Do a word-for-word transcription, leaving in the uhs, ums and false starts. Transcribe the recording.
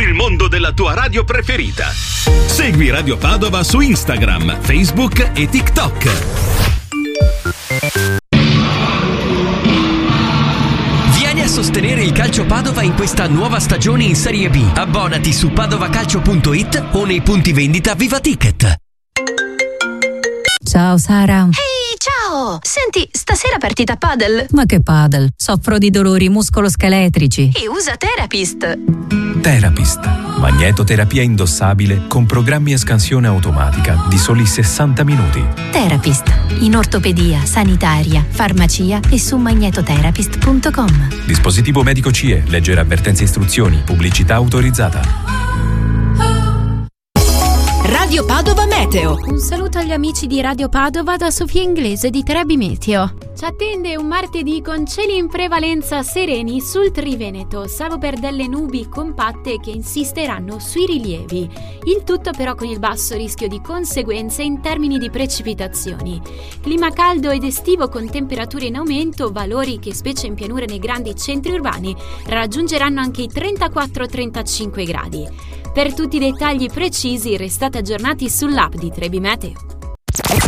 Scopri il mondo della tua radio preferita. Segui Radio Padova su Instagram, Facebook e TikTok. Vieni a sostenere il Calcio Padova in questa nuova stagione in Serie B. Abbonati su padovacalcio punto it o nei punti vendita Viva Ticket. Ciao Sara. Ehi, ciao! Senti, stasera partita padel? Ma che padel? Soffro di dolori muscoloscheletrici. E usa Therapist. Therapist, magnetoterapia indossabile con programmi a scansione automatica di soli sessanta minuti. Therapist, in ortopedia, sanitaria, farmacia e su magnetotherapist punto com. Dispositivo medico C E, leggere avvertenze e istruzioni, pubblicità autorizzata. Radio Padova Meteo. Un saluto agli amici di Radio Padova da Sofia Inglese di Trebi Meteo. Ci attende un martedì con cieli in prevalenza sereni sul Triveneto, salvo per delle nubi compatte che insisteranno sui rilievi. Il tutto però con il basso rischio di conseguenze in termini di precipitazioni. Clima caldo ed estivo con temperature in aumento, valori che specie in pianura nei grandi centri urbani raggiungeranno anche i trentaquattro trentacinque gradi. Per tutti i dettagli precisi restate aggiornati sull'app di Trebi Meteo.